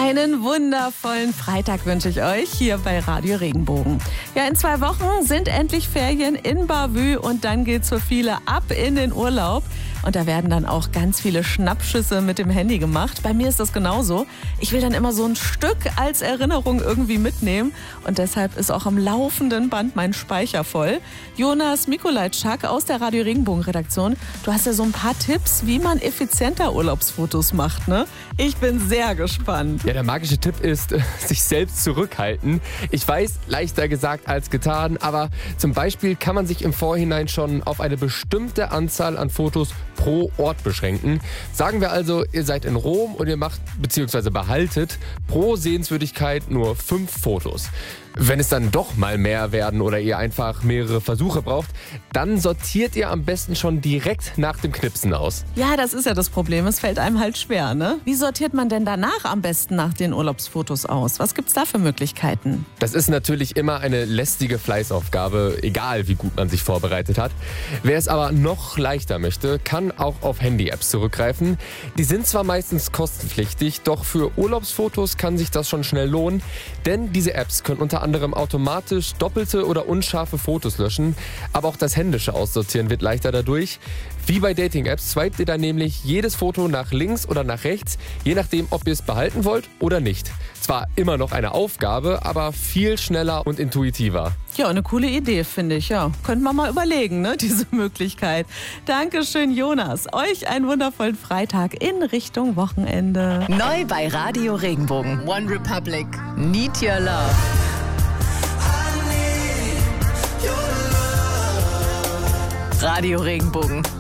Einen wundervollen Freitag wünsche ich euch hier bei Radio Regenbogen. Ja, in 2 Wochen sind endlich Ferien in Bavü und dann geht's für viele ab in den Urlaub. Und da werden dann auch ganz viele Schnappschüsse mit dem Handy gemacht. Bei mir ist das genauso. Ich will dann immer so ein Stück als Erinnerung irgendwie mitnehmen. Und deshalb ist auch am laufenden Band mein Speicher voll. Jonas Mikolajczak aus der Radio Regenbogen Redaktion. Du hast ja so ein paar Tipps, wie man effizienter Urlaubsfotos macht, ne? Ich bin sehr gespannt. Ja, der magische Tipp ist, sich selbst zurückhalten. Ich weiß, leichter gesagt als getan, aber zum Beispiel kann man sich im Vorhinein schon auf eine bestimmte Anzahl an Fotos pro Ort beschränken. Sagen wir also, ihr seid in Rom und ihr macht bzw. behaltet pro Sehenswürdigkeit nur 5 Fotos. Wenn es dann doch mal mehr werden oder ihr einfach mehrere Versuche braucht, dann sortiert ihr am besten schon direkt nach dem Knipsen aus. Ja, das ist ja das Problem. Es fällt einem halt schwer, ne? Wie sortiert man denn danach am besten nach den Urlaubsfotos aus? Was gibt's da für Möglichkeiten? Das ist natürlich immer eine lästige Fleißaufgabe, egal wie gut man sich vorbereitet hat. Wer es aber noch leichter möchte, kann auch auf Handy-Apps zurückgreifen. Die sind zwar meistens kostenpflichtig, doch für Urlaubsfotos kann sich das schon schnell lohnen, denn diese Apps können unter anderem automatisch doppelte oder unscharfe Fotos löschen, aber auch das händische Aussortieren wird leichter dadurch. Wie bei Dating-Apps swipet ihr dann nämlich jedes Foto nach links oder nach rechts, je nachdem, ob ihr es behalten wollt oder nicht. Zwar immer noch eine Aufgabe, aber viel schneller und intuitiver. Ja, eine coole Idee, finde ich. Ja, könnte man mal überlegen, ne, diese Möglichkeit. Dankeschön, Jonas. Euch einen wundervollen Freitag in Richtung Wochenende. Neu bei Radio Regenbogen. One Republic. Need Your Love. Radio Regenbogen.